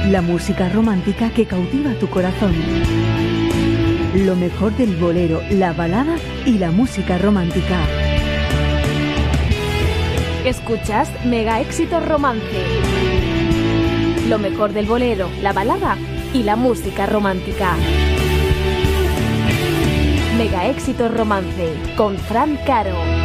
la música romántica que cautiva tu corazón. Lo mejor del bolero, la balada y la música romántica. Escuchas Mega Éxitos Romance. Lo mejor del bolero, la balada y la música romántica. Mega Éxitos Romance con Fran Caro.